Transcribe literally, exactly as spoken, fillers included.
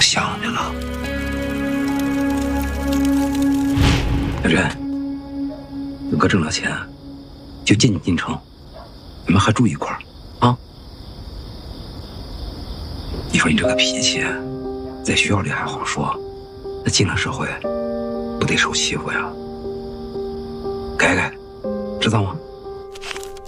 想你了。小陈，子哥挣了钱，就接你进城，你们还住一块儿啊？你说你这个脾气，在学校里还好说，那进了社会，不得受欺负呀？改改，知道吗？